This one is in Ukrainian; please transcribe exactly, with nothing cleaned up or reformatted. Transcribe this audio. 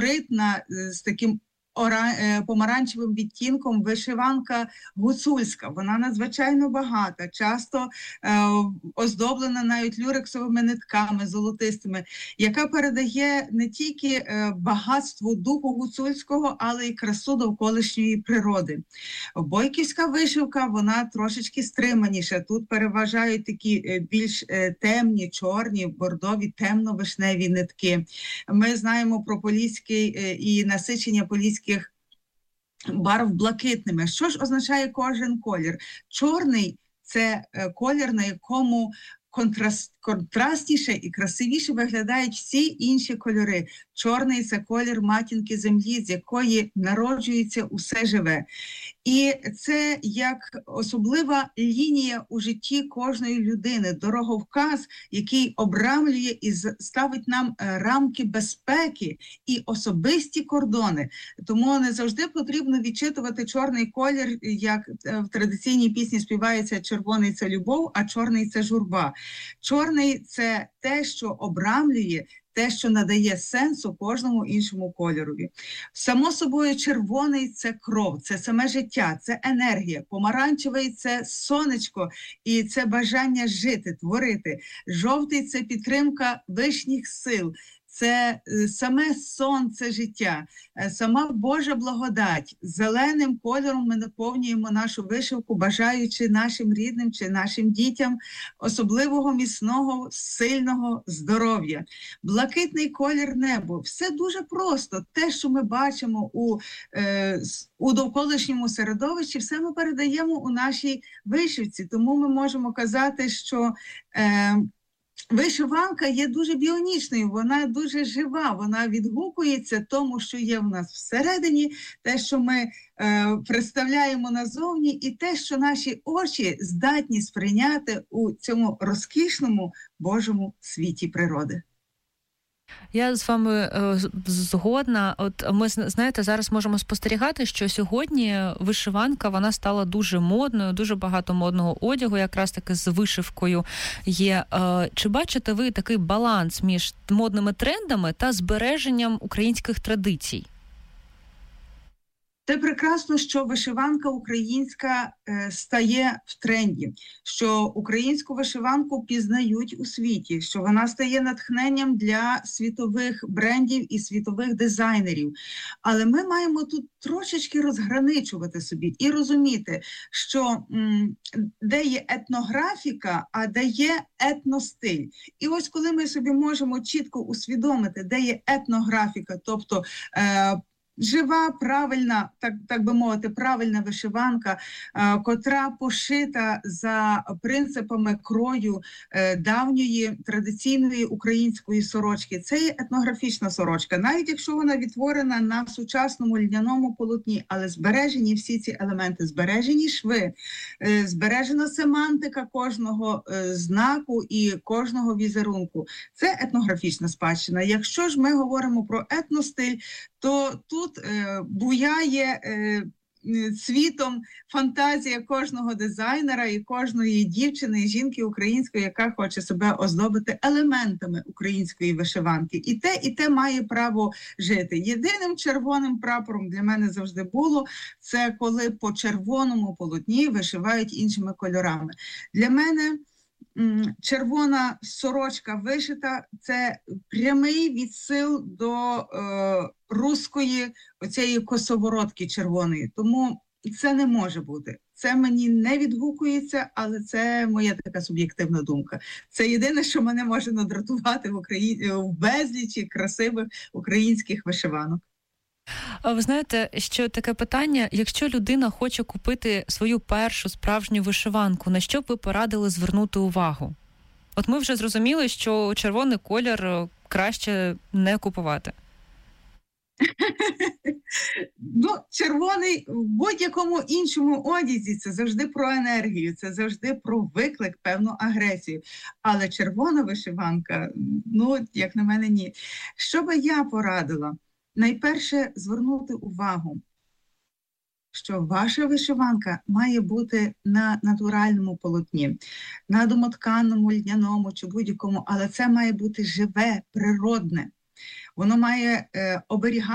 колоритна, з таким помаранчевим відтінком вишиванка гуцульська. Вона надзвичайно багата, часто е, оздоблена навіть люрексовими нитками золотистими, яка передає не тільки е, багатство духу гуцульського, але й красу довколишньої природи. Бойківська вишивка, вона трошечки стриманіша. Тут переважають такі е, більш е, темні, чорні, бордові, темно-вишневі нитки. Ми знаємо про поліський е, і насичення поліських барв блакитними. Що ж означає кожен колір? Чорний – це колір, на якому контраст, контрастніше і красивіше виглядають всі інші кольори. Чорний – це колір матінки землі, з якої народжується усе живе. І це як особлива лінія у житті кожної людини, дороговказ, який обрамлює і ставить нам рамки безпеки і особисті кордони. Тому не завжди потрібно відчитувати чорний колір, як в традиційній пісні співається «червоний – це любов, а чорний – це журба». Чорний – це те, що обрамлює, те, що надає сенсу кожному іншому кольорові. Само собою, червоний – це кров, це саме життя, це енергія. Помаранчевий – це сонечко і це бажання жити, творити. Жовтий – це підтримка вищих сил. Це саме сонце життя, сама Божа благодать. Зеленим кольором ми наповнюємо нашу вишивку, бажаючи нашим рідним чи нашим дітям особливого, міцного, сильного здоров'я. Блакитний колір небо. Все дуже просто. Те, що ми бачимо у, е, у довколишньому середовищі, все ми передаємо у нашій вишивці. Тому ми можемо казати, що Е, вишиванка є дуже біонічною, вона дуже жива, вона відгукується тому, що є в нас всередині, те, що ми е, представляємо назовні, і те, що наші очі здатні сприйняти у цьому розкішному Божому світі природи. Я з вами е, згодна. От ми, знаєте, зараз можемо спостерігати, що сьогодні вишиванка, вона стала дуже модною, дуже багато модного одягу, якраз таки з вишивкою є. Е, чи бачите ви такий баланс між модними трендами та збереженням українських традицій? Це прекрасно, що вишиванка українська е, стає в тренді, що українську вишиванку пізнають у світі, що вона стає натхненням для світових брендів і світових дизайнерів. Але ми маємо тут трошечки розграничувати собі і розуміти, що м, де є етнографіка, а де є етностиль. І ось коли ми собі можемо чітко усвідомити, де є етнографіка, тобто е, жива, правильна, так, так би мовити, правильна вишиванка, е, котра пошита за принципами крою е, давньої традиційної української сорочки. Це є етнографічна сорочка, навіть якщо вона відтворена на сучасному льняному полотні, але збережені всі ці елементи, збережені шви, е, збережена семантика кожного е, знаку і кожного візерунку. Це етнографічна спадщина. Якщо ж ми говоримо про етностиль, то тут е, буяє е, світом фантазія кожного дизайнера і кожної дівчини і жінки української, яка хоче себе оздобити елементами української вишиванки. І те, і те має право жити. Єдиним червоним прапором для мене завжди було, це коли по червоному полотні вишивають іншими кольорами. Для мене червона сорочка вишита – це прямий відсил до е, руської оцієї косоворотки червоної. Тому це не може бути. Це мені не відгукується, але це моя така суб'єктивна думка. Це єдине, що мене може надратувати в Україні, в безлічі красивих українських вишиванок. Ви знаєте, що таке питання, якщо людина хоче купити свою першу справжню вишиванку, на що б ви порадили звернути увагу? От ми вже зрозуміли, що червоний колір краще не купувати. Ну, червоний в будь-якому іншому одязі – це завжди про енергію, це завжди про виклик, певну агресію. Але червона вишиванка, ну, як на мене, ні. Що би я порадила? Найперше, звернути увагу, що ваша вишиванка має бути на натуральному полотні, на домотканому, льняному чи будь-якому, але це має бути живе, природне. Воно має е, оберігати